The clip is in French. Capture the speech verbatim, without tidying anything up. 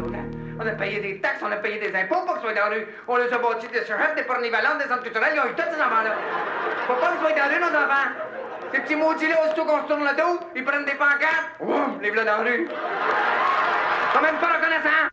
autres, hein? On a payé des taxes, on a payé des impôts pour qu'ils soient dans la rue. On les a bâtis des surhettes, des pornivalantes, des centres culturels, ils ont eu tous ces enfants-là. Faut pas qu'ils soient dans la rue, nos enfants. Ces petits maudits-là, aussitôt qu'on se tourne le dos, ils prennent des pancartes, oum, les voilà dans la rue. Ils sont même pas reconnaissants.